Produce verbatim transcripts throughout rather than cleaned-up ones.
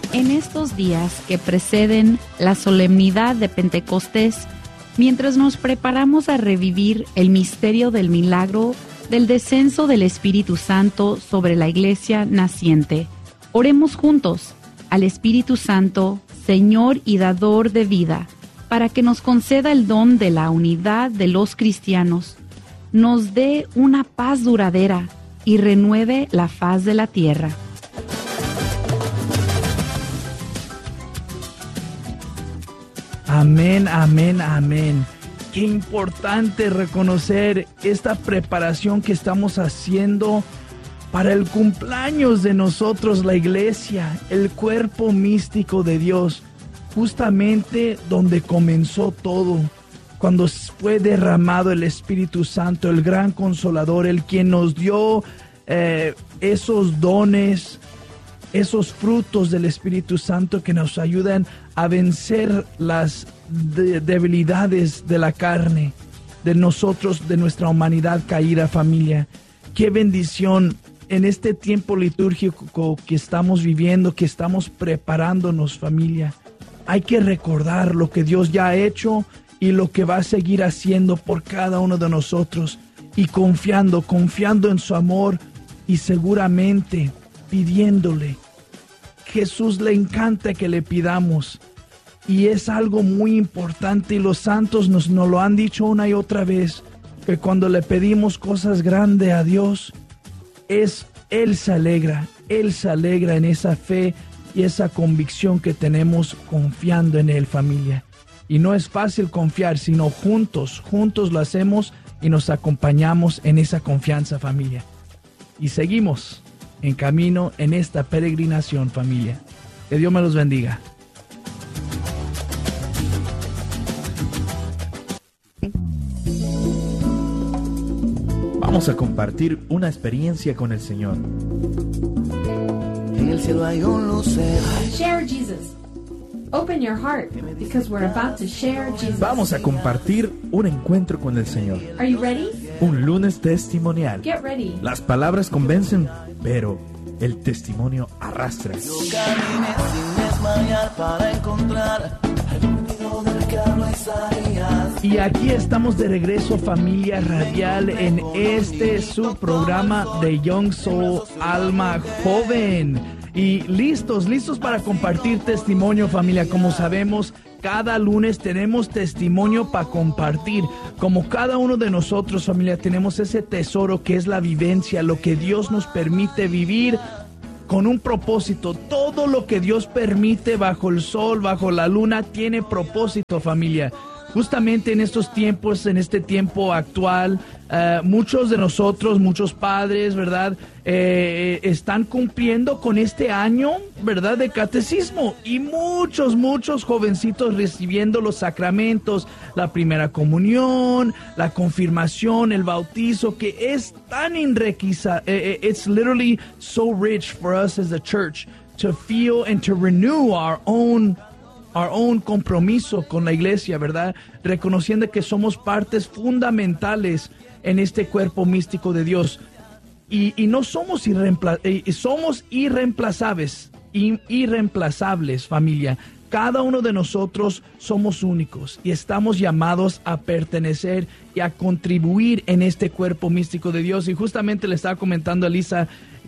En estos días que preceden la solemnidad de Pentecostés, mientras nos preparamos a revivir el misterio del milagro del descenso del Espíritu Santo sobre la Iglesia naciente, oremos juntos al Espíritu Santo, Señor y Dador de vida, para que nos conceda el don de la unidad de los cristianos, nos dé una paz duradera y renueve la faz de la tierra. Amén, amén, amén. Qué importante reconocer esta preparación que estamos haciendo para el cumpleaños de nosotros, la iglesia, el cuerpo místico de Dios, justamente donde comenzó todo, cuando fue derramado el Espíritu Santo, el gran consolador, el quien nos dio eh, esos dones, esos frutos del Espíritu Santo que nos ayudan a vencer las de- debilidades de la carne, de nosotros, de nuestra humanidad caída, familia. Qué bendición en este tiempo litúrgico que estamos viviendo, que estamos preparándonos, familia. Hay que recordar lo que Dios ya ha hecho y lo que va a seguir haciendo por cada uno de nosotros, y confiando, confiando en su amor, y seguramente pidiéndole. Jesús le encanta que le pidamos, y es algo muy importante, y los santos nos, nos lo han dicho una y otra vez, que cuando le pedimos cosas grandes a Dios, es Él se alegra, Él se alegra en esa fe y esa convicción que tenemos confiando en Él, familia. Y no es fácil confiar, sino juntos, juntos lo hacemos y nos acompañamos en esa confianza, familia. Y seguimos en camino en esta peregrinación, familia. Que Dios me los bendiga. Vamos a compartir una experiencia con el Señor. En el cielo hay un lucero. Share Jesus. Open your heart because we're about to share Jesus. Vamos a compartir un encuentro con el Señor. Are you ready? Un lunes testimonial. Get ready. Las palabras convencen, pero el testimonio arrastra. Yo caminé sin desmayar para encontrar al perdido del que habla Isaías. Y aquí estamos de regreso, familia radial, en este su programa de Young Soul, Alma Joven. Y listos, listos para compartir testimonio, familia. Como sabemos, cada lunes tenemos testimonio para compartir. Como cada uno de nosotros, familia, tenemos ese tesoro que es la vivencia, lo que Dios nos permite vivir con un propósito. Todo lo que Dios permite bajo el sol, bajo la luna, tiene propósito, familia. Justamente en estos tiempos, en este tiempo actual, uh, muchos de nosotros, muchos padres, ¿verdad? Eh, están cumpliendo con este año, ¿verdad? De catecismo. Y muchos, muchos jovencitos recibiendo los sacramentos, la primera comunión, la confirmación, el bautizo, que es tan enriquecida. Eh, eh, it's literally so rich for us as a church to feel and to renew our own our own compromiso con la iglesia, ¿verdad? Reconociendo que somos partes fundamentales en este cuerpo místico de Dios. Y, y no somos, irreempla- eh, somos irreemplazables, in- irreemplazables, familia. Cada uno de nosotros somos únicos y estamos llamados a pertenecer y a contribuir en este cuerpo místico de Dios. Y justamente le estaba comentando a Elisa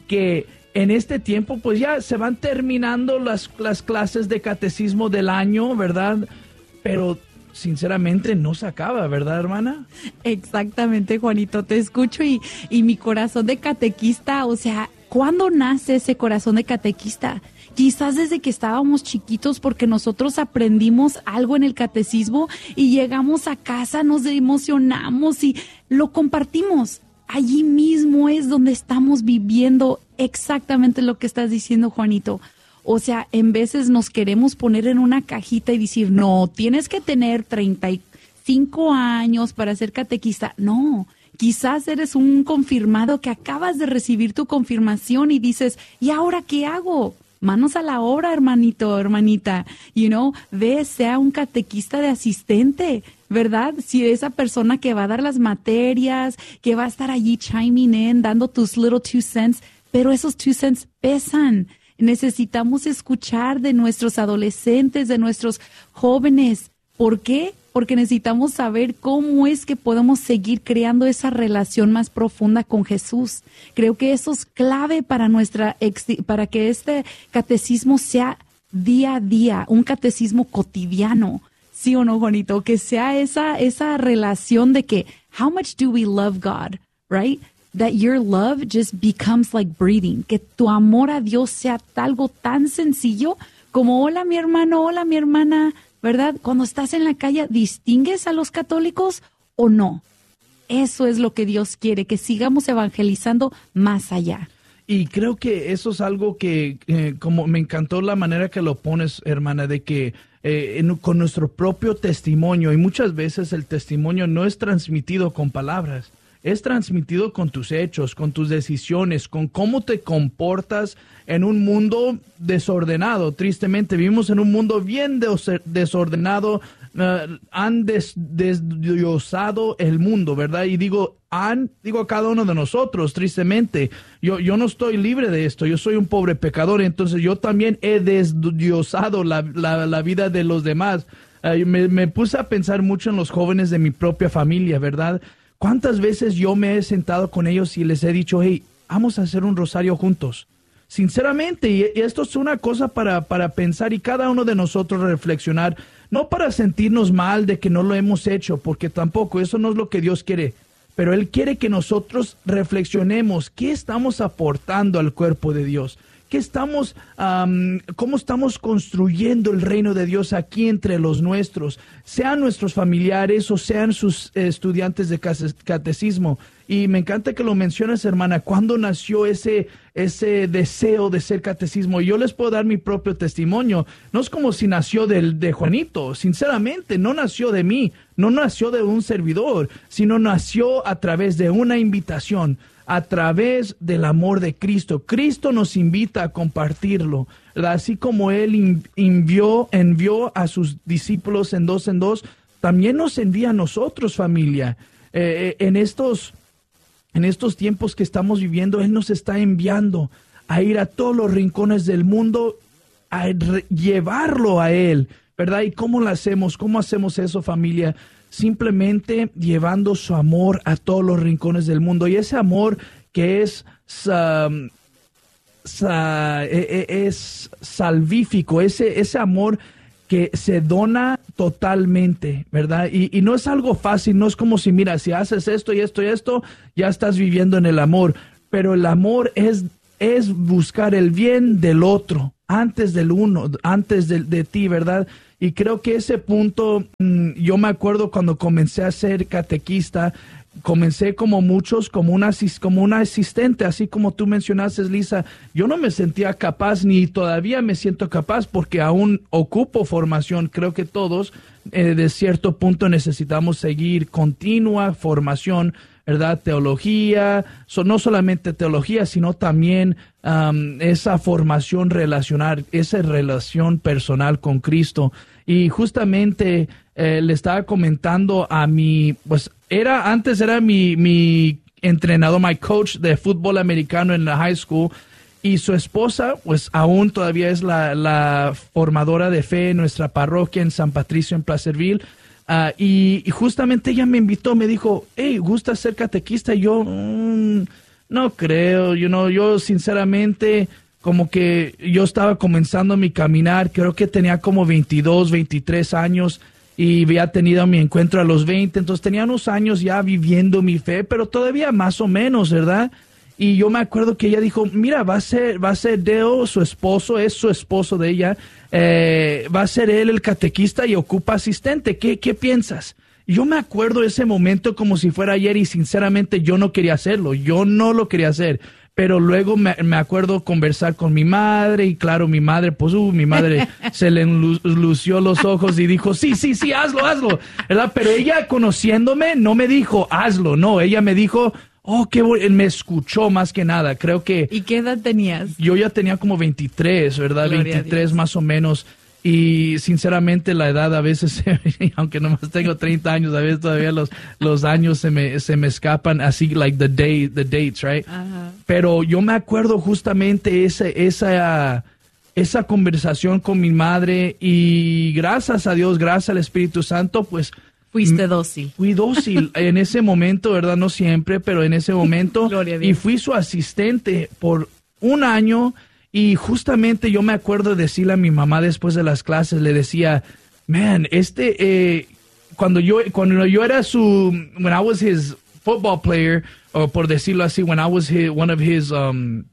que en este tiempo, pues ya se van terminando las, las clases de catecismo del año, ¿verdad? Pero sinceramente no se acaba, ¿verdad, hermana? Exactamente, Juanito, te escucho y, y mi corazón de catequista, o sea, ¿cuándo nace ese corazón de catequista? Quizás desde que estábamos chiquitos, porque nosotros aprendimos algo en el catecismo y llegamos a casa, nos emocionamos y lo compartimos. Allí mismo es donde estamos viviendo exactamente lo que estás diciendo, Juanito. O sea, en veces nos queremos poner en una cajita y decir, no, tienes que tener treinta y cinco años para ser catequista. No, quizás eres un confirmado que acabas de recibir tu confirmación y dices, ¿y ahora qué hago? Manos a la obra, hermanito, hermanita. You know, ve, sea un catequista de asistente, ¿verdad? Si esa persona que va a dar las materias, que va a estar allí chiming in, dando tus little two cents, pero esos two cents pesan. Necesitamos escuchar de nuestros adolescentes, de nuestros jóvenes. ¿Por qué? Porque necesitamos saber cómo es que podemos seguir creando esa relación más profunda con Jesús. Creo que eso es clave para nuestra para que este catecismo sea día a día, un catecismo cotidiano. ¿Sí o no, Juanito? Que sea esa esa relación de que how much do we love God, right? That your love just becomes like breathing. Que tu amor a Dios sea algo tan sencillo como hola mi hermano, hola mi hermana, ¿verdad? Cuando estás en la calle, ¿distingues a los católicos o no? Eso es lo que Dios quiere, que sigamos evangelizando más allá. Y creo que eso es algo que, eh, como me encantó la manera que lo pones, hermana, de que eh, en, con nuestro propio testimonio, y muchas veces el testimonio no es transmitido con palabras, es transmitido con tus hechos, con tus decisiones, con cómo te comportas en un mundo desordenado. Tristemente, vivimos en un mundo bien desordenado. Uh, han des, desdiosado el mundo, ¿verdad? Y digo, han, digo a cada uno de nosotros, tristemente. Yo, yo no estoy libre de esto, yo soy un pobre pecador, entonces yo también he desdiosado la, la, la vida de los demás. Uh, me, me puse a pensar mucho en los jóvenes de mi propia familia, ¿verdad? ¿Cuántas veces yo me he sentado con ellos y les he dicho, hey, vamos a hacer un rosario juntos? Sinceramente, y esto es una cosa para, para pensar y cada uno de nosotros reflexionar, no para sentirnos mal de que no lo hemos hecho, porque tampoco, eso no es lo que Dios quiere, pero Él quiere que nosotros reflexionemos qué estamos aportando al cuerpo de Dios, qué estamos, um, cómo estamos construyendo el reino de Dios aquí entre los nuestros, sean nuestros familiares o sean sus eh, estudiantes de catecismo. Y me encanta que lo mencionas, hermana, ¿cuándo nació ese, ese deseo de ser catecismo? Yo les puedo dar mi propio testimonio. No es como si nació de, de Juanito. Sinceramente, no nació de mí, no nació de un servidor, sino nació a través de una invitación, a través del amor de Cristo. Cristo nos invita a compartirlo, ¿verdad? Así como Él envió, envió a sus discípulos en dos en dos, también nos envía a nosotros, familia. Eh, en estos... En estos tiempos que estamos viviendo, Él nos está enviando a ir a todos los rincones del mundo, a llevarlo a Él, ¿verdad? ¿Y cómo lo hacemos? ¿Cómo hacemos eso, familia? Simplemente llevando su amor a todos los rincones del mundo. Y ese amor que es, um, sa, es salvífico, ese, ese amor que se dona totalmente, ¿verdad? Y, y no es algo fácil, no es como si, mira, si haces esto y esto y esto, ya estás viviendo en el amor. Pero el amor es, es buscar el bien del otro, antes del uno, antes de, de ti, ¿verdad? Y creo que ese punto, mmm, yo me acuerdo cuando comencé a ser catequista, comencé como muchos, como una, como una asistente, así como tú mencionaste, Lisa. Yo no me sentía capaz, ni todavía me siento capaz, porque aún ocupo formación. Creo que todos, eh, de cierto punto, necesitamos seguir continua formación, ¿verdad? Teología, so, no solamente teología, sino también um, esa formación relacional, esa relación personal con Cristo. Y justamente eh, le estaba comentando a mi, pues era, antes era mi, mi entrenador, my coach de fútbol americano en la high school, y su esposa, pues aún todavía es la, la formadora de fe en nuestra parroquia en San Patricio, en Placerville. Uh, y, y justamente ella me invitó, me dijo, hey, ¿gusta ser catequista? Y yo, mmm, no creo, you know, yo sinceramente, como que yo estaba comenzando mi caminar, creo que tenía como veintidós, veintitrés años y había tenido mi encuentro a los veinte, entonces tenía unos años ya viviendo mi fe, pero todavía más o menos, ¿verdad? Y yo me acuerdo que ella dijo, mira, va a ser, va a ser Deo, su esposo, es su esposo de ella, eh, va a ser él el catequista y ocupa asistente, ¿qué, qué piensas? Y yo me acuerdo de ese momento como si fuera ayer y sinceramente yo no quería hacerlo, yo no lo quería hacer. Pero luego me, me acuerdo conversar con mi madre y claro, mi madre, pues uh, mi madre se le lu- lució los ojos y dijo, sí, sí, sí, hazlo, hazlo, ¿verdad? Pero ella conociéndome no me dijo, hazlo, no, ella me dijo, oh, qué bueno, me escuchó más que nada, creo que... ¿Y qué edad tenías? Yo ya tenía como veintitrés, ¿verdad? Gloria veintitrés más o menos. Y sinceramente la edad a veces, aunque nomás tengo treinta años, a veces todavía los, los años se me, se me escapan así, like the day, the dates, right? Uh-huh. Pero yo me acuerdo justamente esa, esa, esa conversación con mi madre y gracias a Dios, gracias al Espíritu Santo, pues... Fuiste dócil. Fui dócil en ese momento, ¿verdad? No siempre, pero en ese momento. Gloria a Dios. Y fui su asistente por un año. Y justamente yo me acuerdo de decirle a mi mamá después de las clases, le decía, man, este, eh, cuando yo cuando yo era su, when I was his football player, o por decirlo así, when I was his, one of his, um,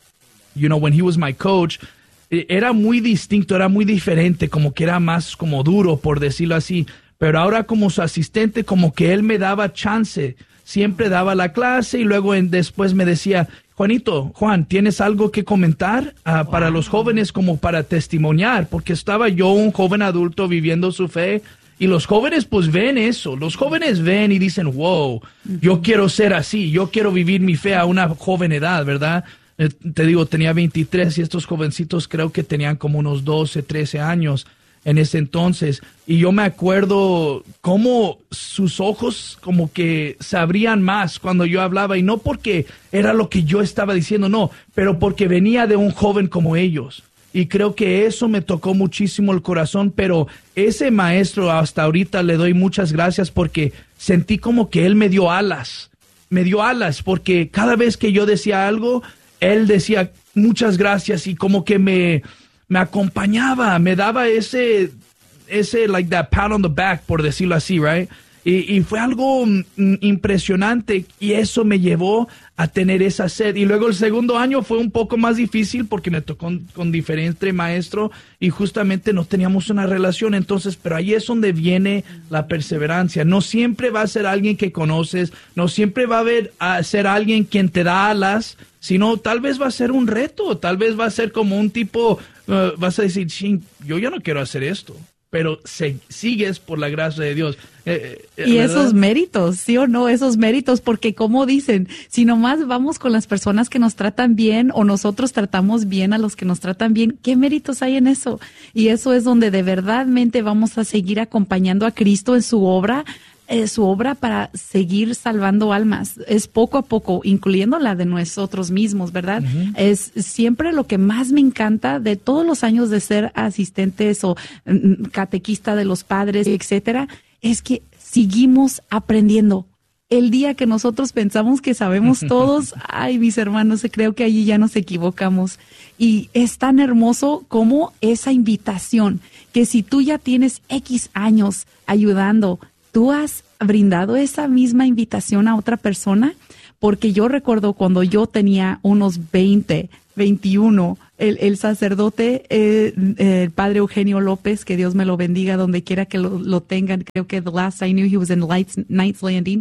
you know, when he was my coach, eh, era muy distinto, era muy diferente, como que era más como duro, por decirlo así. Pero ahora como su asistente, como que él me daba chance, siempre daba la clase y luego en, después me decía, Juanito, Juan, ¿tienes algo que comentar uh, wow. para los jóvenes como para testimoniar? Porque estaba yo un joven adulto viviendo su fe y los jóvenes pues ven eso. Los jóvenes ven y dicen, wow, uh-huh. yo quiero ser así, yo quiero vivir mi fe a una joven edad, ¿verdad? Eh, te digo, tenía veintitrés y estos jovencitos creo que tenían como unos doce, trece años en ese entonces. Y yo me acuerdo cómo sus ojos como que se abrían más cuando yo hablaba. Y no porque era lo que yo estaba diciendo, no, pero porque venía de un joven como ellos. Y creo que eso me tocó muchísimo el corazón. Pero ese maestro hasta ahorita le doy muchas gracias porque sentí como que él me dio alas. Me dio alas porque cada vez que yo decía algo, él decía muchas gracias y como que me... me acompañaba, me daba ese, ese, like that pat on the back, por decirlo así, right? Y, y fue algo mm, impresionante y eso me llevó a tener esa sed. Y luego el segundo año fue un poco más difícil porque me tocó con, con diferente maestro y justamente no teníamos una relación. Entonces, pero ahí es donde viene la perseverancia. No siempre va a ser alguien que conoces, no siempre va a, haber, a ser alguien quien te da alas, sino tal vez va a ser un reto, tal vez va a ser como un tipo, uh, vas a decir, yo ya no quiero hacer esto. Pero se, sigues por la gracia de Dios. Eh, eh, y ¿verdad? Esos méritos, ¿sí o no? Esos méritos, porque como dicen, si nomás vamos con las personas que nos tratan bien o nosotros tratamos bien a los que nos tratan bien, ¿qué méritos hay en eso? Y eso es donde de verdadmente vamos a seguir acompañando a Cristo en su obra, eh, su obra para seguir salvando almas. Es poco a poco, incluyendo la de nosotros mismos, ¿verdad? Uh-huh. Es siempre lo que más me encanta de todos los años de ser asistentes o mm, catequista de los padres, etcétera, es que seguimos aprendiendo. El día que nosotros pensamos que sabemos todos, ay, mis hermanos, creo que allí ya nos equivocamos. Y es tan hermoso como esa invitación, que si tú ya tienes X años ayudando, ¿tú has brindado esa misma invitación a otra persona? Porque yo recuerdo cuando yo tenía unos veinte, veintiuno, el, el sacerdote, eh, el padre Eugenio López, que Dios me lo bendiga donde quiera que lo, lo tengan, creo que the last I knew he was in Lights, Knights Landing,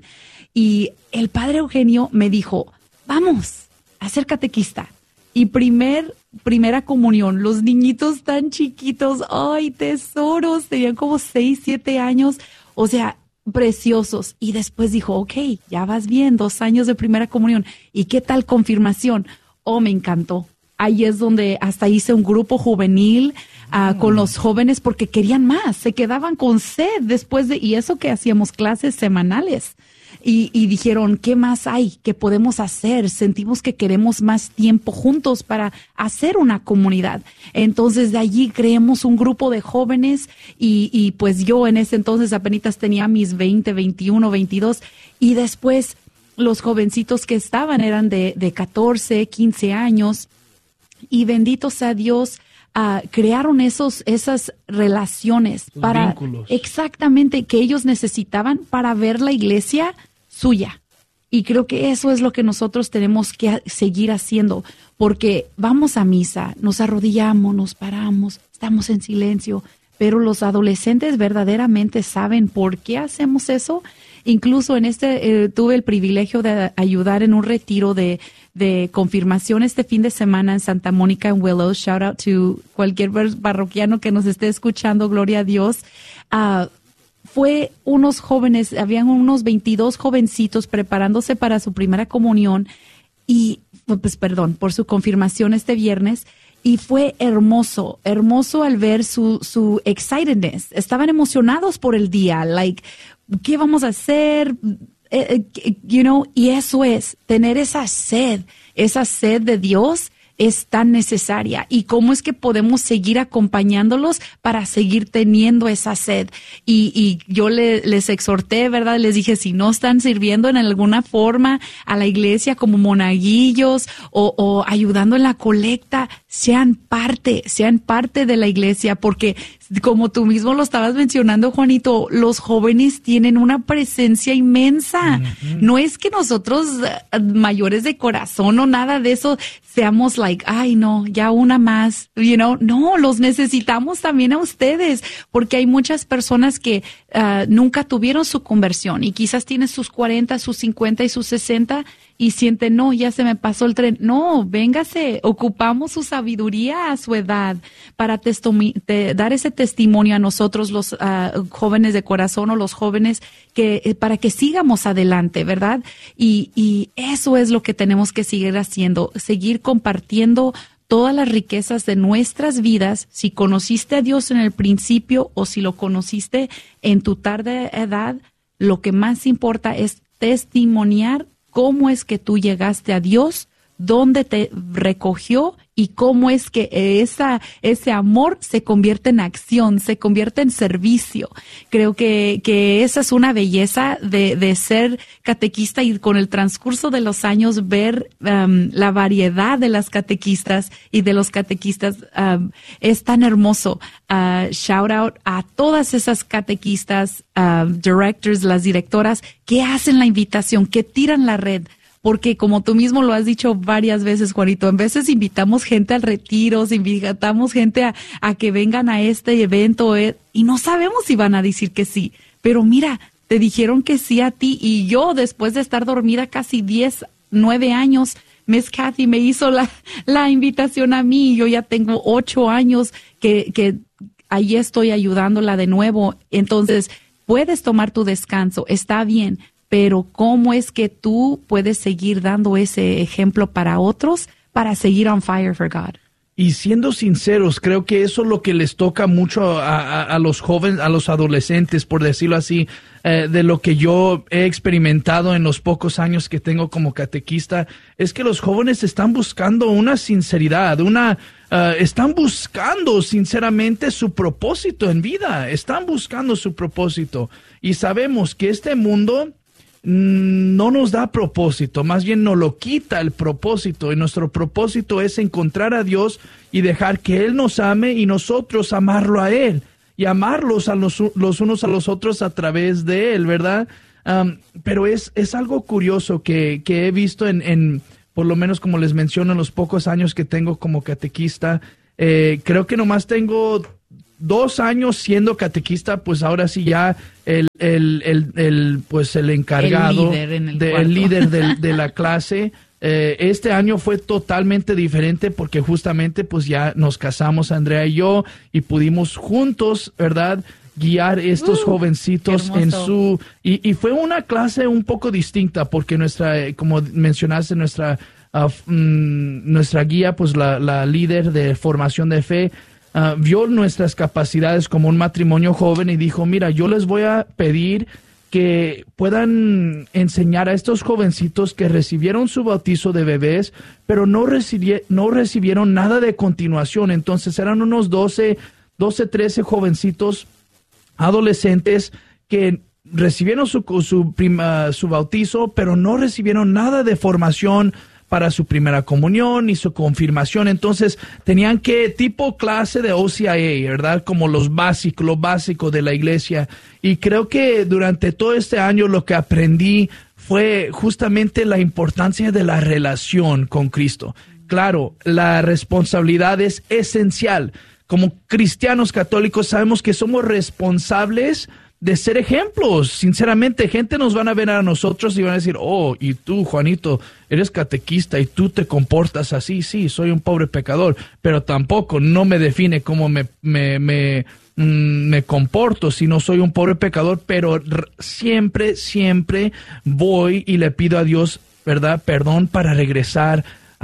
y el padre Eugenio me dijo, vamos a ser catequista. Y primer, primera comunión, los niñitos tan chiquitos, ay, tesoros, tenían como seis, siete años, o sea, preciosos. Y después dijo, ok, ya vas bien, dos años de primera comunión. ¿Y qué tal confirmación? Oh, me encantó. Ahí es donde hasta hice un grupo juvenil uh, mm. con los jóvenes porque querían más, se quedaban con sed después de, y eso que hacíamos clases semanales. Y, y dijeron, ¿qué más hay que podemos hacer? Sentimos que queremos más tiempo juntos para hacer una comunidad. Entonces de allí creamos un grupo de jóvenes y, y pues yo en ese entonces apenas tenía mis veinte, veintiuno, veintidós y después los jovencitos que estaban eran de, de catorce, quince años y bendito sea Dios, uh, crearon esos, esas relaciones los para vínculos. Exactamente que ellos necesitaban para ver la iglesia suya. Y creo que eso es lo que nosotros tenemos que seguir haciendo, porque vamos a misa, nos arrodillamos, nos paramos, estamos en silencio, pero los adolescentes verdaderamente saben por qué hacemos eso. Incluso en este, eh, tuve el privilegio de ayudar en un retiro de, de confirmación este fin de semana en Santa Mónica, en Willows. Shout out to cualquier parroquiano que nos esté escuchando, gloria a Dios. Uh, fue unos jóvenes, habían unos veintidós jovencitos preparándose para su primera comunión y, pues perdón, por su confirmación este viernes. y fue hermoso, hermoso al ver su, su excitedness. Estaban emocionados por el día, like, ¿qué vamos a hacer? Eh, you know, y eso es, tener esa sed, esa sed de Dios es tan necesaria. ¿Y cómo es que podemos seguir acompañándolos para seguir teniendo esa sed? Y, y yo le, les exhorté, ¿verdad? Les dije, si no están sirviendo en alguna forma a la iglesia como monaguillos o, o ayudando en la colecta, sean parte, sean parte de la iglesia, porque como tú mismo lo estabas mencionando, Juanito, los jóvenes tienen una presencia inmensa. Uh-huh. No es que nosotros uh, mayores de corazón o nada de eso seamos like, ay no, ya una más, you know, no, los necesitamos también a ustedes, porque hay muchas personas que uh, nunca tuvieron su conversión y quizás tienen sus cuarenta, sus cincuenta y sus sesenta y sienten, no, ya se me pasó el tren. No, véngase, ocupamos su sabiduría a su edad para testomi- te, dar ese testimonio a nosotros los uh, jóvenes de corazón o los jóvenes que eh, para que sigamos adelante, ¿verdad? Y, y eso es lo que tenemos que seguir haciendo, seguir compartiendo todas las riquezas de nuestras vidas. Si conociste a Dios en el principio o si lo conociste en tu tarde edad, lo que más importa es testimoniar cómo es que tú llegaste a Dios, dónde te recogió y cómo es que esa, ese amor se convierte en acción, se convierte en servicio. Creo que, que esa es una belleza de, de ser catequista y con el transcurso de los años ver um, la variedad de las catequistas y de los catequistas um, es tan hermoso. Uh, shout out a todas esas catequistas, uh, directors, las directoras que hacen la invitación, que tiran la red. Porque como tú mismo lo has dicho varias veces, Juanito, en veces invitamos gente al retiro, invitamos gente a, a que vengan a este evento eh, y no sabemos si van a decir que sí. Pero mira, te dijeron que sí a ti y yo, después de estar dormida casi diez, nueve años, Miss Kathy me hizo la, la invitación a mí y yo ya tengo ocho años que, que ahí estoy ayudándola de nuevo. Entonces, puedes tomar tu descanso, está bien. Pero ¿cómo es que tú puedes seguir dando ese ejemplo para otros para seguir on fire for God? Y siendo sinceros, creo que eso es lo que les toca mucho a, a, a los jóvenes, a los adolescentes, por decirlo así, eh, de lo que yo he experimentado en los pocos años que tengo como catequista, es que los jóvenes están buscando una sinceridad, una, uh, están buscando sinceramente su propósito en vida, están buscando su propósito. Y sabemos que este mundo no nos da propósito, más bien nos lo quita el propósito, y nuestro propósito es encontrar a Dios y dejar que Él nos ame y nosotros amarlo a Él y amarlos a los, los unos a los otros a través de Él, ¿verdad? Um, pero es, es algo curioso que, que he visto en, en, por lo menos como les menciono, en los pocos años que tengo como catequista. Eh, creo que nomás tengo dos años siendo catequista, pues ahora sí ya el, el, el, el pues el encargado, el líder, en el de, el líder de, de la clase. Eh, este año fue totalmente diferente porque justamente pues ya nos casamos Andrea y yo y pudimos juntos, ¿verdad?, guiar estos uh, jovencitos en su... Y, y fue una clase un poco distinta porque nuestra, como mencionaste, nuestra, uh, mm, nuestra guía, pues la, la líder de formación de fe, Uh, vio nuestras capacidades como un matrimonio joven y dijo, mira, yo les voy a pedir que puedan enseñar a estos jovencitos que recibieron su bautizo de bebés, pero no, recibi- no recibieron nada de continuación. Entonces eran unos doce, trece jovencitos adolescentes que recibieron su, su, prima, su bautizo, pero no recibieron nada de formación para su primera comunión y su confirmación. Entonces tenían que, tipo clase de O C I A, ¿verdad? Como los básicos, lo básico de la iglesia. Y creo que durante todo este año lo que aprendí fue justamente la importancia de la relación con Cristo. Claro, la responsabilidad es esencial. Como cristianos católicos sabemos que somos responsables de ser ejemplos. Sinceramente, gente nos van a ver a nosotros y van a decir, oh, y tú, Juanito, eres catequista y tú te comportas así. Sí, soy un pobre pecador, pero tampoco no me define cómo me, me, me, mm, me comporto, si no soy un pobre pecador, pero r- siempre, siempre voy y le pido a Dios, ¿verdad?, perdón para regresar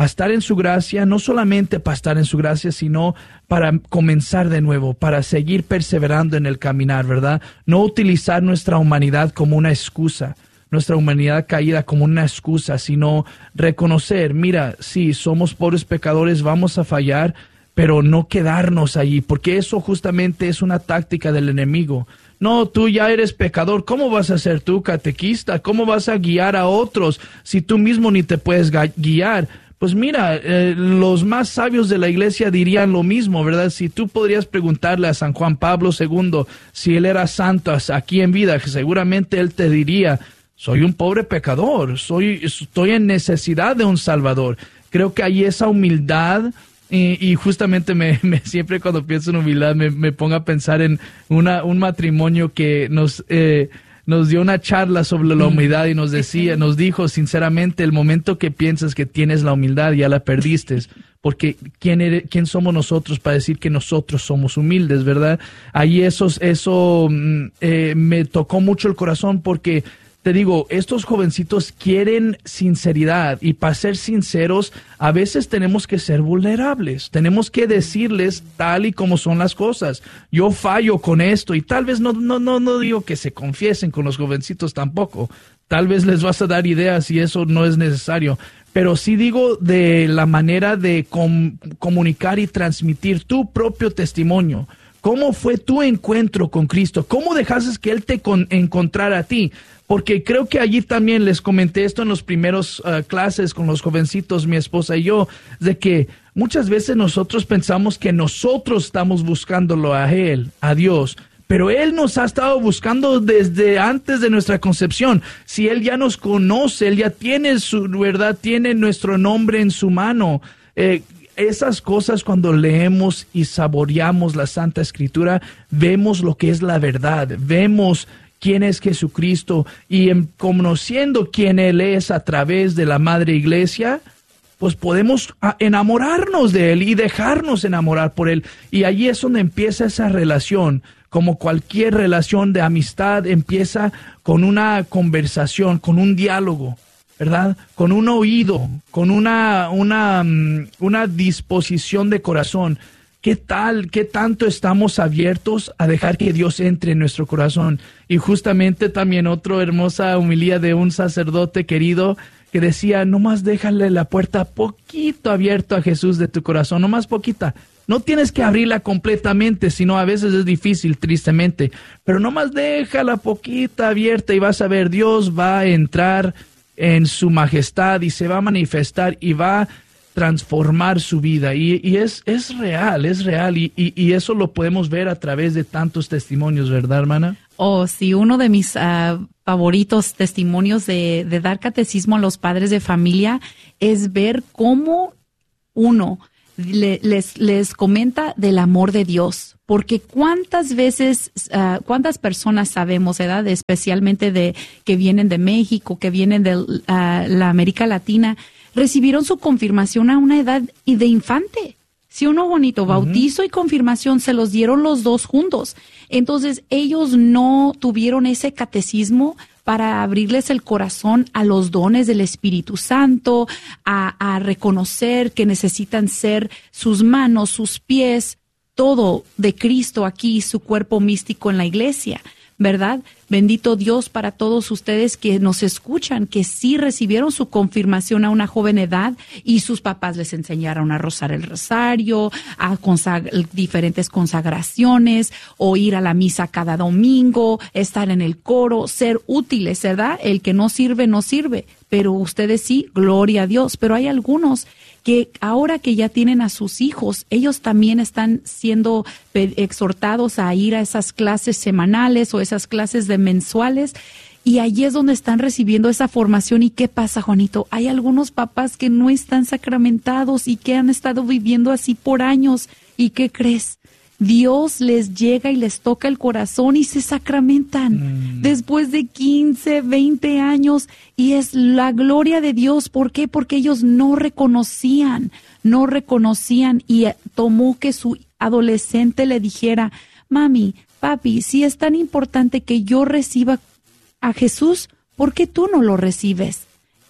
a estar en su gracia, no solamente para estar en su gracia, sino para comenzar de nuevo, para seguir perseverando en el caminar, ¿verdad? No utilizar nuestra humanidad como una excusa, nuestra humanidad caída como una excusa, sino reconocer, mira, sí, somos pobres pecadores, vamos a fallar, pero no quedarnos allí, porque eso justamente es una táctica del enemigo. No, tú ya eres pecador, ¿cómo vas a ser tú catequista? ¿Cómo vas a guiar a otros si tú mismo ni te puedes guiar? Pues mira, eh, los más sabios de la iglesia dirían lo mismo, ¿verdad? Si tú podrías preguntarle a San Juan Pablo segundo si él era santo aquí en vida, seguramente él te diría, soy un pobre pecador, soy, estoy en necesidad de un Salvador. Creo que hay esa humildad. Y, y justamente me, me siempre cuando pienso en humildad me, me pongo a pensar en una, un matrimonio que nos, eh, nos dio una charla sobre la humildad y nos decía, nos dijo sinceramente, el momento que piensas que tienes la humildad ya la perdiste, porque ¿quién, eres, quién somos nosotros para decir que nosotros somos humildes, verdad? Ahí eso, eso eh, me tocó mucho el corazón porque te digo, estos jovencitos quieren sinceridad y para ser sinceros, a veces tenemos que ser vulnerables. Tenemos que decirles tal y como son las cosas. Yo fallo con esto y tal vez no, no, no, no digo que se confiesen con los jovencitos tampoco. Tal vez les vas a dar ideas y eso no es necesario. Pero sí digo de la manera de com- comunicar y transmitir tu propio testimonio. ¿Cómo fue tu encuentro con Cristo? ¿Cómo dejaste que Él te con- encontrara a ti? Porque creo que allí también les comenté esto en los primeros uh, clases con los jovencitos, mi esposa y yo, de que muchas veces nosotros pensamos que nosotros estamos buscándolo a Él, a Dios, pero Él nos ha estado buscando desde antes de nuestra concepción. Si Él ya nos conoce, Él ya tiene su verdad, tiene nuestro nombre en su mano. Eh, esas cosas cuando leemos y saboreamos la Santa Escritura, vemos lo que es la verdad, vemos quién es Jesucristo y en conociendo quién Él es a través de la Madre Iglesia, pues podemos enamorarnos de Él y dejarnos enamorar por Él. Y allí es donde empieza esa relación. Como cualquier relación de amistad, empieza con una conversación, con un diálogo, ¿verdad? Con un oído, con una, una, una disposición de corazón. ¿Qué tal, qué tanto estamos abiertos a dejar que Dios entre en nuestro corazón? Y justamente también otra hermosa homilía de un sacerdote querido que decía, nomás déjale la puerta poquito abierto a Jesús de tu corazón, nomás poquita. No tienes que abrirla completamente, sino a veces es difícil, tristemente. Pero nomás déjala poquita abierta y vas a ver, Dios va a entrar en su majestad y se va a manifestar y va a transformar su vida. Y, y es, es real, es real. Y, y, y eso lo podemos ver a través de tantos testimonios, ¿verdad, hermana? Oh, sí, uno de mis uh, favoritos testimonios de, de dar catecismo a los padres de familia es ver cómo uno le, les, les comenta del amor de Dios. Porque cuántas veces, uh, cuántas personas sabemos, ¿verdad? Especialmente de que vienen de México, que vienen de uh, la América Latina, recibieron su confirmación a una edad de infante. Sí, uno bonito, bautizo uh-huh. y confirmación se los dieron los dos juntos. Entonces, ellos no tuvieron ese catecismo para abrirles el corazón a los dones del Espíritu Santo, a, a reconocer que necesitan ser sus manos, sus pies, todo de Cristo aquí, su cuerpo místico en la iglesia, ¿verdad? Bendito Dios para todos ustedes que nos escuchan, que sí recibieron su confirmación a una joven edad y sus papás les enseñaron a rozar el rosario, a consag- diferentes consagraciones, o ir a la misa cada domingo, estar en el coro, ser útiles, ¿verdad? El que no sirve, no sirve, pero ustedes sí, gloria a Dios. Pero hay algunos que ahora que ya tienen a sus hijos, ellos también están siendo exhortados a ir a esas clases semanales o esas clases de mensuales, y allí es donde están recibiendo esa formación. ¿Y qué pasa, Juanito? Hay algunos papás que no están sacramentados y que han estado viviendo así por años. ¿Y qué crees? Dios les llega y les toca el corazón y se sacramentan mm. después de quince, veinte años, y es la gloria de Dios. ¿Por qué? Porque ellos no reconocían, no reconocían y tomó que su adolescente le dijera, mami, papi, si es tan importante que yo reciba a Jesús, ¿por qué tú no lo recibes?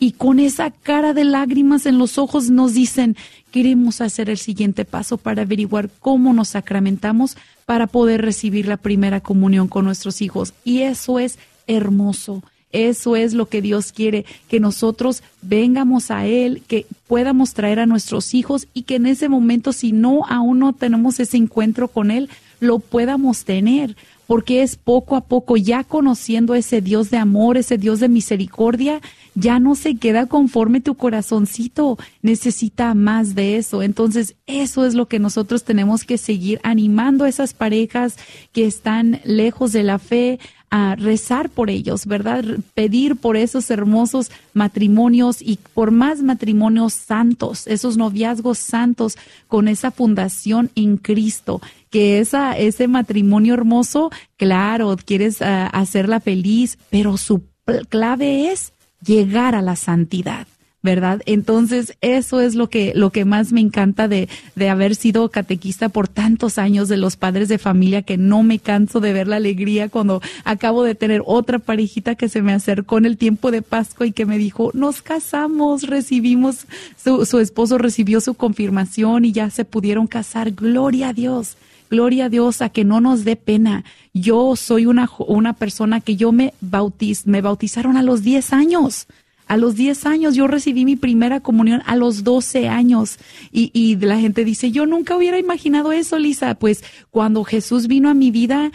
y con esa cara de lágrimas en los ojos nos dicen, queremos hacer el siguiente paso para averiguar cómo nos sacramentamos para poder recibir la primera comunión con nuestros hijos. Y eso es hermoso. Eso es lo que Dios quiere, que nosotros vengamos a Él, que podamos traer a nuestros hijos y que en ese momento, si no, aún no tenemos ese encuentro con Él, lo podamos tener, porque es poco a poco, ya conociendo ese Dios de amor, ese Dios de misericordia, ya no se queda conforme tu corazoncito, necesita más de eso. Entonces, eso es lo que nosotros tenemos que seguir animando a esas parejas que están lejos de la fe, a rezar por ellos, ¿verdad? Pedir por esos hermosos matrimonios y por más matrimonios santos, esos noviazgos santos con esa fundación en Cristo, que esa, ese matrimonio hermoso, claro, quieres uh, hacerla feliz, pero su clave es llegar a la santidad, ¿verdad? Entonces, eso es lo que, lo que más me encanta de, de haber sido catequista por tantos años de los padres de familia, que no me canso de ver la alegría cuando acabo de tener otra parejita que se me acercó en el tiempo de Pascua y que me dijo, nos casamos, recibimos, su, su esposo recibió su confirmación y ya se pudieron casar. Gloria a Dios. Gloria a Dios, a que no nos dé pena. Yo soy una, una persona que yo me bautiz, me bautizaron a los diez años. A los diez años yo recibí mi primera comunión a los doce años y, y la gente dice, yo nunca hubiera imaginado eso, Lisa. Pues cuando Jesús vino a mi vida,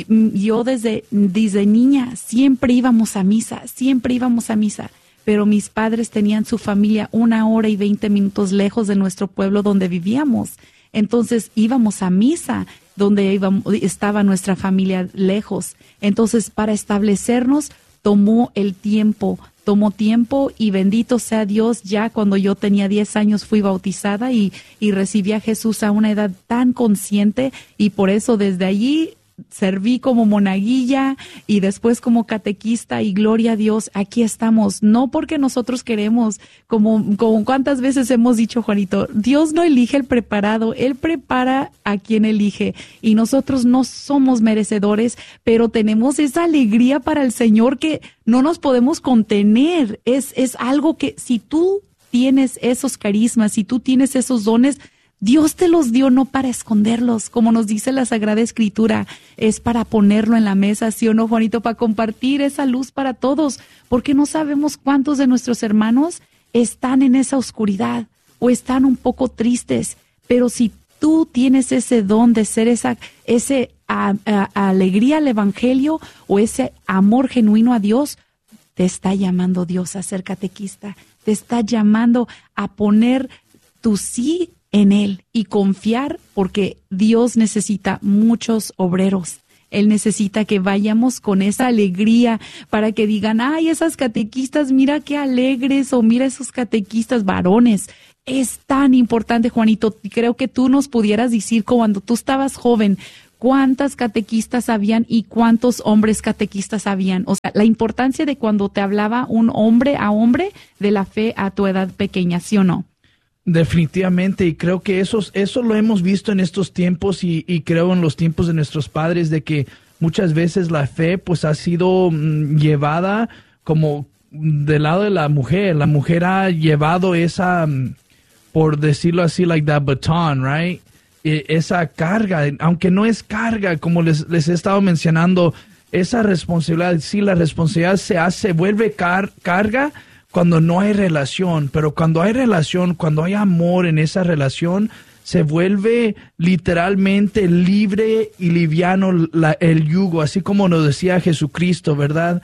yo desde, desde niña siempre íbamos a misa, siempre íbamos a misa. Pero mis padres tenían su familia una hora y veinte minutos lejos de nuestro pueblo donde vivíamos. Entonces íbamos a misa donde íbamos, estaba nuestra familia lejos. Entonces para establecernos tomó el tiempo, tomó tiempo y bendito sea Dios, ya cuando yo tenía diez años fui bautizada y, y recibí a Jesús a una edad tan consciente y por eso desde allí serví como monaguilla y después como catequista y gloria a Dios, aquí estamos, no porque nosotros queremos, como, como cuántas veces hemos dicho, Juanito, Dios no elige el preparado, Él prepara a quien elige y nosotros no somos merecedores, pero tenemos esa alegría para el Señor que no nos podemos contener, es, es algo que si tú tienes esos carismas, si tú tienes esos dones, Dios te los dio no para esconderlos, como nos dice la Sagrada Escritura, es para ponerlo en la mesa, ¿sí o no, Juanito? Para compartir esa luz para todos, porque no sabemos cuántos de nuestros hermanos están en esa oscuridad o están un poco tristes, pero si tú tienes ese don de ser esa ese a, a, a alegría al Evangelio o ese amor genuino a Dios, te está llamando Dios a ser catequista, te está llamando a poner tu sí en Él y confiar, porque Dios necesita muchos obreros. Él necesita que vayamos con esa alegría para que digan, ay, esas catequistas, mira qué alegres, o mira esos catequistas varones. Es tan importante, Juanito, creo que tú nos pudieras decir cuando tú estabas joven, cuántas catequistas habían y cuántos hombres catequistas habían. O sea, la importancia de cuando te hablaba un hombre a hombre de la fe a tu edad pequeña, ¿sí o no? Definitivamente, y creo que eso, eso lo hemos visto en estos tiempos y, y creo en los tiempos de nuestros padres, de que muchas veces la fe pues ha sido mm, llevada como del lado de la mujer. La mujer ha llevado esa, mm, por decirlo así, like that baton, right? E, esa carga, aunque no es carga, como les, les he estado mencionando, esa responsabilidad, sí, la responsabilidad se hace, vuelve car, carga, cuando no hay relación, pero cuando hay relación, cuando hay amor en esa relación, se vuelve literalmente libre y liviano la, el yugo, así como nos decía Jesucristo, ¿verdad?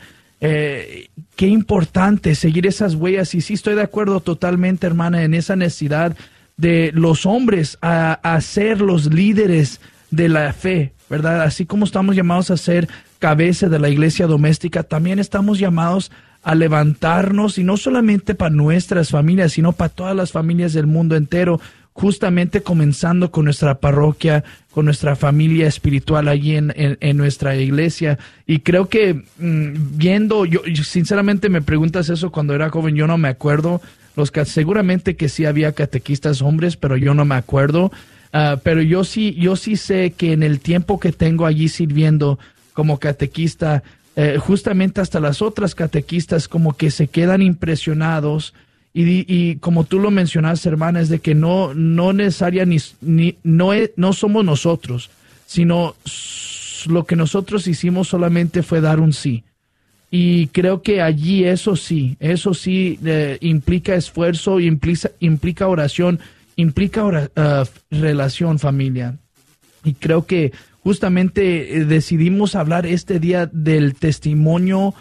Eh, qué importante seguir esas huellas, y sí estoy de acuerdo totalmente, hermana, en esa necesidad de los hombres a, a ser los líderes de la fe, ¿verdad? Así como estamos llamados a ser cabeza de la iglesia doméstica, también estamos llamados a levantarnos, y no solamente para nuestras familias, sino para todas las familias del mundo entero, justamente comenzando con nuestra parroquia, con nuestra familia espiritual allí en, en, en nuestra iglesia. Y creo que mmm, viendo, yo sinceramente me preguntas eso cuando era joven, yo no me acuerdo, los que seguramente que sí había catequistas hombres, pero yo no me acuerdo, uh, pero yo sí, yo sí sé que en el tiempo que tengo allí sirviendo como catequista, eh, justamente hasta las otras catequistas como que se quedan impresionados y, y como tú lo mencionaste, hermana, es de que no, no necesaria ni, ni no, es, no somos nosotros, sino lo que nosotros hicimos solamente fue dar un sí. Y creo que allí eso sí, eso sí eh, implica esfuerzo, implica, implica oración, implica ora, uh, relación, familia. Y creo que justamente eh, decidimos hablar este día del testimonio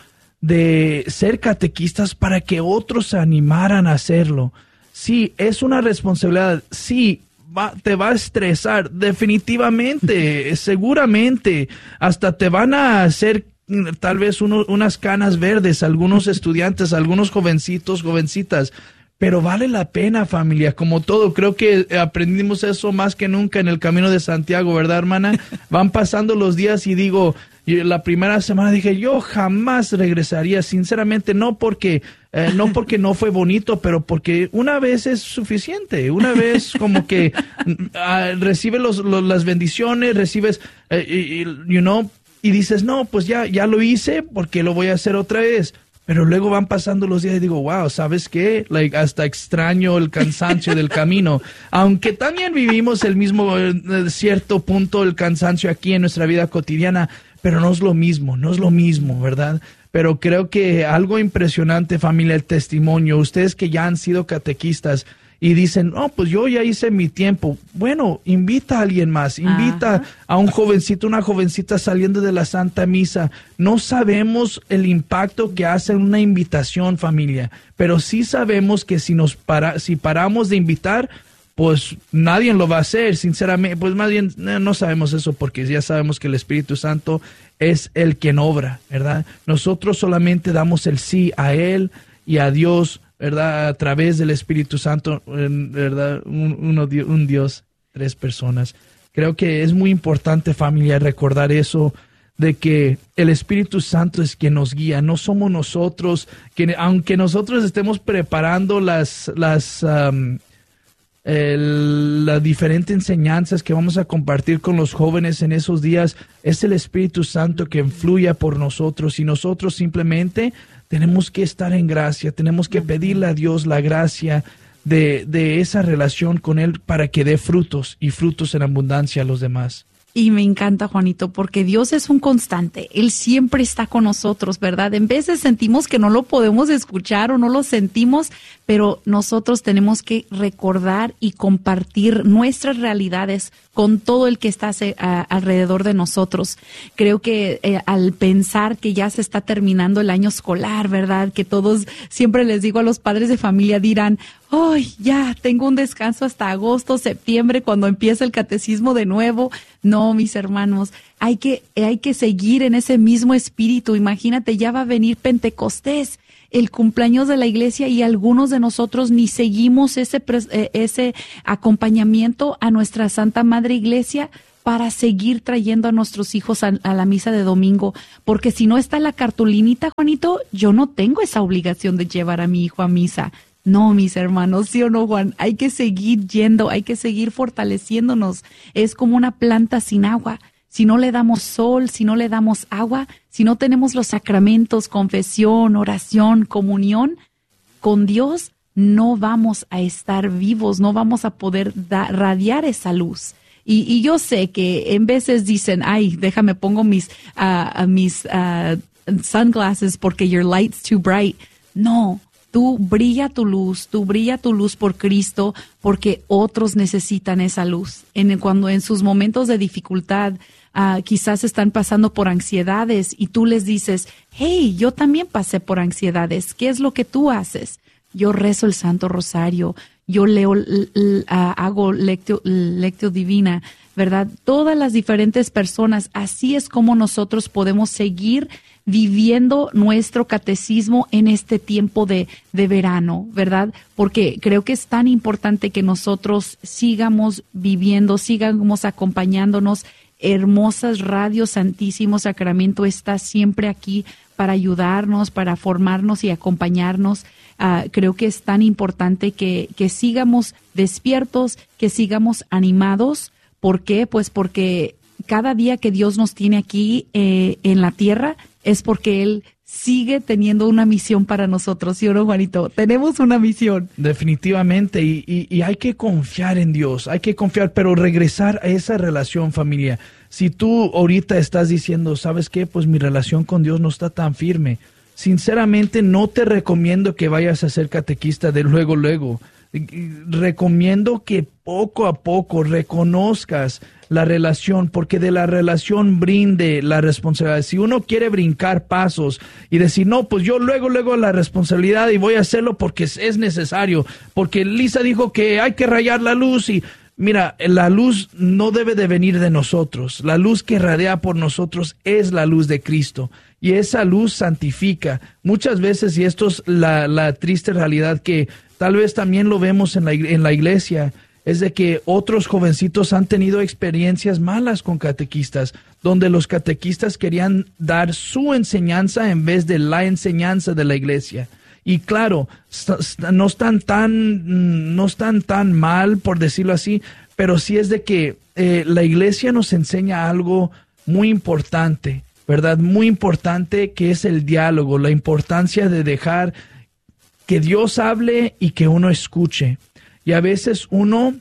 de ser catequistas para que otros se animaran a hacerlo. Sí, es una responsabilidad, sí, va, te va a estresar, definitivamente, seguramente, hasta te van a hacer tal vez uno, unas canas verdes, algunos estudiantes, algunos jovencitos, jovencitas, pero vale la pena, familia, como todo. Creo que aprendimos eso más que nunca en el Camino de Santiago, ¿verdad, hermana? Van pasando los días y digo, la primera semana dije, yo jamás regresaría, sinceramente, no porque, eh, no porque no fue bonito, pero porque una vez es suficiente, una vez como que uh, recibes los, los, las bendiciones, recibes, uh, y, you know, y dices, no, pues ya, ya lo hice, porque lo voy a hacer otra vez. Pero luego van pasando los días y digo, wow, ¿sabes qué? Like, hasta extraño el cansancio del camino. Aunque también vivimos el mismo, eh, cierto punto, el cansancio aquí en nuestra vida cotidiana, pero no es lo mismo, no es lo mismo, ¿verdad? Pero creo que algo impresionante, familia, el testimonio. Ustedes que ya han sido catequistas y dicen, no, pues yo ya hice mi tiempo. Bueno, invita a alguien más, invita Ajá. a un jovencito, una jovencita saliendo de la Santa Misa. No sabemos el impacto que hace una invitación, familia, pero sí sabemos que si nos para, si paramos de invitar, pues nadie lo va a hacer, sinceramente. Pues más bien no sabemos eso porque ya sabemos que el Espíritu Santo es el quien obra, ¿verdad? Nosotros solamente damos el sí a Él y a Dios, ¿verdad? A través del Espíritu Santo, ¿verdad? Un, uno, un Dios, tres personas. Creo que es muy importante, familia, recordar eso, de que el Espíritu Santo es quien nos guía, no somos nosotros, que aunque nosotros estemos preparando las, las, um, el, las diferentes enseñanzas que vamos a compartir con los jóvenes en esos días, es el Espíritu Santo que influye por nosotros y nosotros simplemente tenemos que estar en gracia, tenemos que pedirle a Dios la gracia de, de esa relación con Él para que dé frutos y frutos en abundancia a los demás. Y me encanta, Juanito, porque Dios es un constante. Él siempre está con nosotros, ¿verdad? En veces sentimos que no lo podemos escuchar o no lo sentimos, pero nosotros tenemos que recordar y compartir nuestras realidades con todo el que está a, alrededor de nosotros. Creo que eh, al pensar que ya se está terminando el año escolar, ¿verdad? Que todos, siempre les digo a los padres de familia, dirán, ¡ay, ya tengo un descanso hasta agosto, septiembre, cuando empieza el catecismo de nuevo! No, mis hermanos, hay que, hay que seguir en ese mismo espíritu. Imagínate, ya va a venir Pentecostés, el cumpleaños de la iglesia, y algunos de nosotros ni seguimos ese, ese acompañamiento a nuestra Santa Madre Iglesia para seguir trayendo a nuestros hijos a, a la misa de domingo. Porque si no está la cartulinita, Juanito, yo no tengo esa obligación de llevar a mi hijo a misa. No, mis hermanos, ¿sí o no, Juan? Hay que seguir yendo, hay que seguir fortaleciéndonos. Es como una planta sin agua. Si no le damos sol, si no le damos agua, si no tenemos los sacramentos, confesión, oración, comunión con Dios, no vamos a estar vivos, no vamos a poder da, radiar esa luz. Y, y yo sé que en veces dicen, ay, déjame pongo mis, uh, mis uh, sunglasses porque your light's too bright. No. Tú brilla tu luz, tú brilla tu luz por Cristo, porque otros necesitan esa luz. En cuando en sus momentos de dificultad, uh, quizás están pasando por ansiedades y tú les dices, hey, yo también pasé por ansiedades. ¿Qué es lo que tú haces? Yo rezo el Santo Rosario, yo leo, l, l, uh, hago lectio, lectio divina, ¿verdad? Todas las diferentes personas, así es como nosotros podemos seguir viviendo nuestro catecismo en este tiempo de, de verano, ¿verdad? Porque creo que es tan importante que nosotros sigamos viviendo, sigamos acompañándonos. Hermosas Radio Santísimo Sacramento está siempre aquí para ayudarnos, para formarnos y acompañarnos. Uh, creo que es tan importante que, que sigamos despiertos, que sigamos animados. ¿Por qué? Pues porque cada día que Dios nos tiene aquí eh, en la tierra es porque Él sigue teniendo una misión para nosotros, ¿sí o no, Juanito? Tenemos una misión. Definitivamente, y, y, y hay que confiar en Dios, hay que confiar, pero regresar a esa relación, familia. Si tú ahorita estás diciendo, ¿sabes qué? Pues mi relación con Dios no está tan firme. Sinceramente, no te recomiendo que vayas a ser catequista de luego, luego. Recomiendo que poco a poco reconozcas la relación, porque de la relación brinde la responsabilidad. Si uno quiere brincar pasos y decir, no, pues yo luego, luego la responsabilidad y voy a hacerlo porque es necesario, porque Lisa dijo que hay que rayar la luz y mira, la luz no debe de venir de nosotros. La luz que radea por nosotros es la luz de Cristo. Y esa luz santifica. Muchas veces, y esto es la, la triste realidad que tal vez también lo vemos en la, en la iglesia, es de que otros jovencitos han tenido experiencias malas con catequistas, donde los catequistas querían dar su enseñanza en vez de la enseñanza de la iglesia. Y claro, no están tan, no están tan mal, por decirlo así, pero sí es de que eh, la iglesia nos enseña algo muy importante, ¿verdad? Muy importante, que es el diálogo, la importancia de dejar que Dios hable y que uno escuche. Y a veces uno,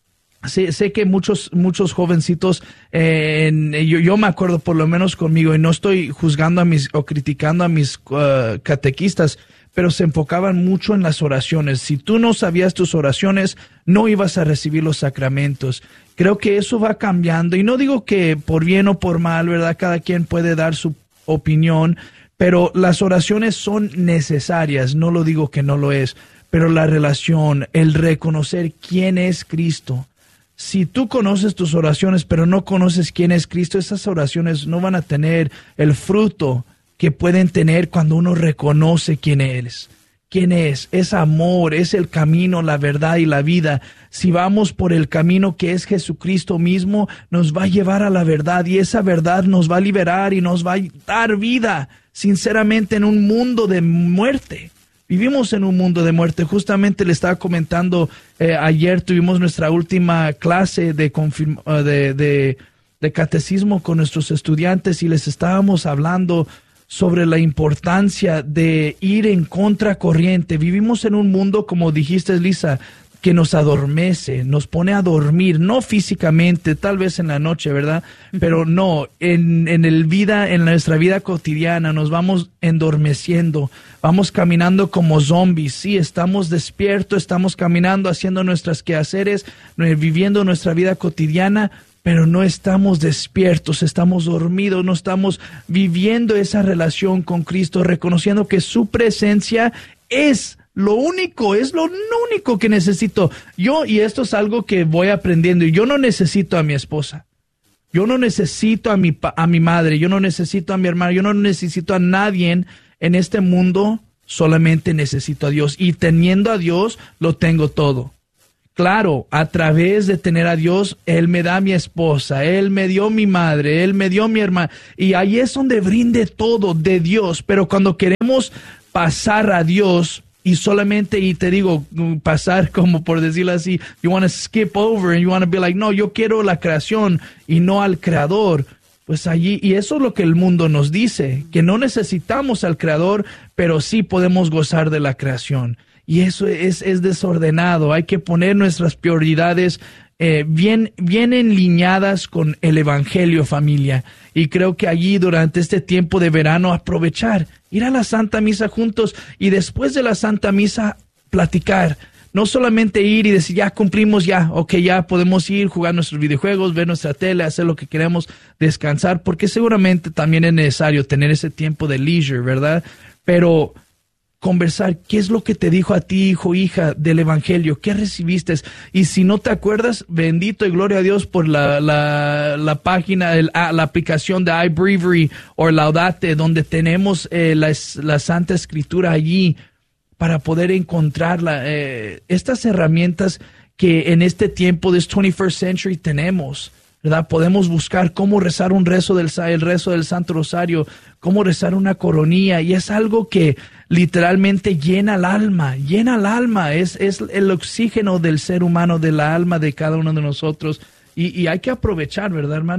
sé, sé que muchos muchos jovencitos, eh, en, yo, yo me acuerdo por lo menos conmigo, y no estoy juzgando a mis o criticando a mis uh, catequistas, pero se enfocaban mucho en las oraciones. Si tú no sabías tus oraciones, no ibas a recibir los sacramentos. Creo que eso va cambiando, y no digo que por bien o por mal, ¿verdad? Cada quien puede dar su opinión, pero las oraciones son necesarias, no lo digo que no lo es, pero la relación, el reconocer quién es Cristo. Si tú conoces tus oraciones, pero no conoces quién es Cristo, esas oraciones no van a tener el fruto que pueden tener cuando uno reconoce quién es. ¿Quién es? Es amor, es el camino, la verdad y la vida. Si vamos por el camino que es Jesucristo mismo, nos va a llevar a la verdad, y esa verdad nos va a liberar y nos va a dar vida, sinceramente, en un mundo de muerte. Vivimos en un mundo de muerte. Justamente le estaba comentando, eh, ayer tuvimos nuestra última clase de, confirm- de, de, de catecismo con nuestros estudiantes, y les estábamos hablando sobre la importancia de ir en contracorriente. Vivimos en un mundo, como dijiste, Lisa, que nos adormece, nos pone a dormir, no físicamente, tal vez en la noche, ¿verdad? Pero no, en, en el vida, en nuestra vida cotidiana nos vamos endormeciendo, vamos caminando como zombies. Sí, estamos despiertos, estamos caminando, haciendo nuestros quehaceres, viviendo nuestra vida cotidiana, pero no estamos despiertos, estamos dormidos, no estamos viviendo esa relación con Cristo, reconociendo que su presencia es lo único, es lo único que necesito. Yo, y esto es algo que voy aprendiendo, y yo no necesito a mi esposa, yo no necesito a mi, a mi madre, yo no necesito a mi hermano, yo no necesito a nadie en este mundo, solamente necesito a Dios, y teniendo a Dios lo tengo todo. Claro, a través de tener a Dios, Él me da a mi esposa, Él me dio mi madre, Él me dio mi hermana, y ahí es donde brinde todo de Dios. Pero cuando queremos pasar a Dios y solamente, y te digo, pasar como por decirlo así, you want to skip over and you want to be like, no, yo quiero la creación y no al creador, pues allí, y eso es lo que el mundo nos dice, que no necesitamos al creador, pero sí podemos gozar de la creación. Y eso es, es desordenado. Hay que poner nuestras prioridades eh, bien, bien enliñadas con el Evangelio, familia. Y creo que allí, durante este tiempo de verano, aprovechar, ir a la Santa Misa juntos, y después de la Santa Misa platicar. No solamente ir y decir, ya cumplimos, ya, ok, ya podemos ir, jugar nuestros videojuegos, ver nuestra tele, hacer lo que queremos, descansar, porque seguramente también es necesario tener ese tiempo de leisure, ¿verdad? Pero conversar, ¿qué es lo que te dijo a ti, hijo, hija, del Evangelio? ¿Qué recibiste? Y si no te acuerdas, bendito y gloria a Dios por la, la, la página, el, la aplicación de iBreviary o Laudate, donde tenemos eh, la, la Santa Escritura allí para poder encontrar la, eh, estas herramientas que en este tiempo de twenty-first century tenemos, ¿verdad? Podemos buscar cómo rezar un rezo del, el rezo del Santo Rosario, cómo rezar una coronilla, y es algo que literalmente llena el alma, llena el alma, es, es el oxígeno del ser humano, de la alma de cada uno de nosotros, y, y hay que aprovechar, ¿verdad, hermana?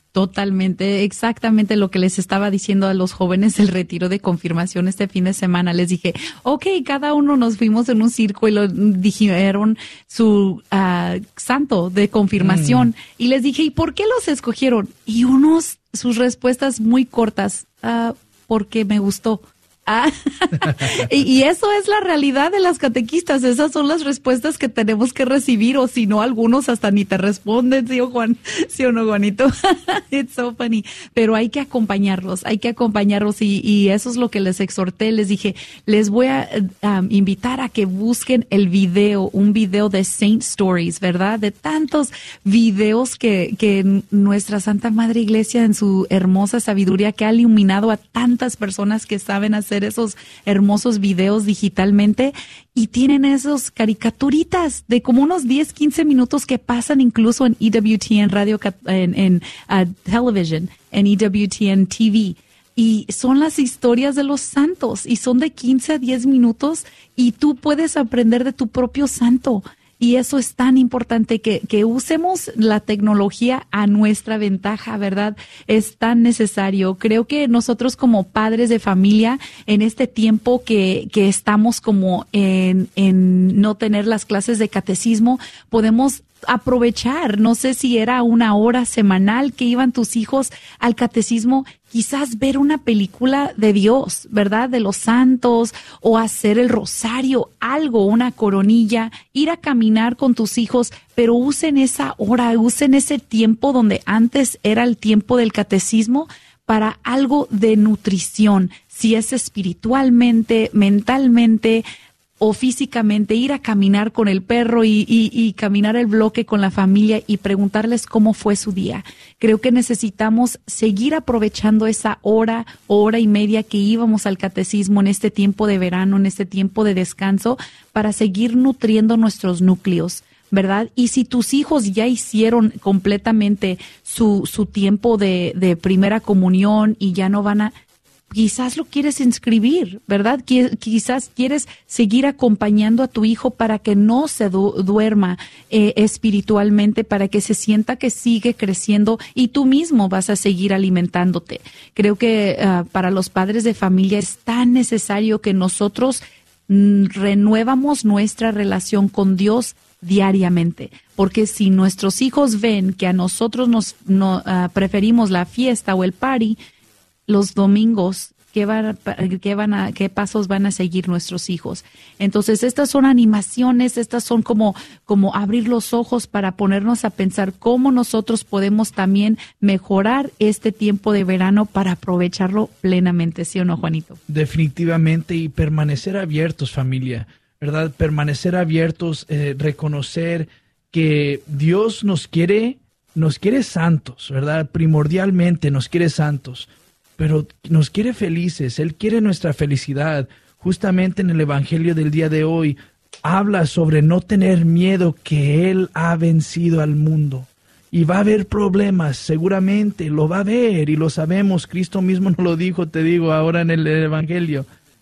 Totalmente, exactamente lo que les estaba diciendo a los jóvenes del retiro de confirmación este fin de semana. Les dije, ok, cada uno nos fuimos en un círculo y lo dijeron su uh, santo de confirmación. Mm. Y les dije, ¿y por qué los escogieron? Y unos, sus respuestas muy cortas, uh, porque me gustó. Ah, y, y eso es la realidad de las catequistas. Esas son las respuestas que tenemos que recibir, o si no, algunos hasta ni te responden, ¿sí o Juan? ¿Sí o no, Juanito? It's so funny. Pero hay que acompañarlos, hay que acompañarlos y, y eso es lo que les exhorté. Les dije, les voy a um, invitar a que busquen el video, un video de Saint Stories, ¿verdad? De tantos videos que, que nuestra Santa Madre Iglesia en su hermosa sabiduría que ha iluminado a tantas personas que saben hacer esos hermosos videos digitalmente y tienen esos caricaturitas de como unos diez, quince minutos que pasan incluso en E W T N Radio, en, en uh, television, en E W T N T V. Y son las historias de los santos y son de quince a diez minutos y tú puedes aprender de tu propio santo. Y eso es tan importante que, que usemos la tecnología a nuestra ventaja, ¿verdad? Es tan necesario. Creo que nosotros como padres de familia, en este tiempo que, que estamos como en, en no tener las clases de catecismo, podemos aprovechar, no sé si era una hora semanal que iban tus hijos al catecismo, quizás ver una película de Dios, ¿verdad? De los santos, o hacer el rosario, algo, una coronilla, ir a caminar con tus hijos, pero usen esa hora, usen ese tiempo donde antes era el tiempo del catecismo para algo de nutrición, si es espiritualmente, mentalmente, o físicamente, ir a caminar con el perro y, y, y caminar el bloque con la familia y preguntarles cómo fue su día. Creo que necesitamos seguir aprovechando esa hora, hora y media que íbamos al catecismo en este tiempo de verano, en este tiempo de descanso, para seguir nutriendo nuestros núcleos, ¿verdad? Y si tus hijos ya hicieron completamente su, su tiempo de, de primera comunión y ya no van a... Quizás lo quieres inscribir, ¿verdad? Quizás quieres seguir acompañando a tu hijo para que no se du- duerma eh, espiritualmente, para que se sienta que sigue creciendo y tú mismo vas a seguir alimentándote. Creo que uh, para los padres de familia es tan necesario que nosotros mm, renuevamos nuestra relación con Dios diariamente, porque si nuestros hijos ven que a nosotros nos no, uh, preferimos la fiesta o el party, los domingos, ¿qué van, qué van a, qué pasos van a seguir nuestros hijos? Entonces, estas son animaciones, estas son como, como abrir los ojos para ponernos a pensar cómo nosotros podemos también mejorar este tiempo de verano para aprovecharlo plenamente, ¿sí o no, Juanito? Definitivamente, y permanecer abiertos, familia, ¿verdad? Permanecer abiertos, eh, reconocer que Dios nos quiere, nos quiere santos, ¿verdad? Primordialmente nos quiere santos. Pero nos quiere felices, Él quiere nuestra felicidad. Justamente en el Evangelio del día de hoy habla sobre no tener miedo, que Él ha vencido al mundo. Y va a haber problemas, seguramente, lo va a haber y lo sabemos. Cristo mismo nos lo dijo, te digo ahora en el Evangelio.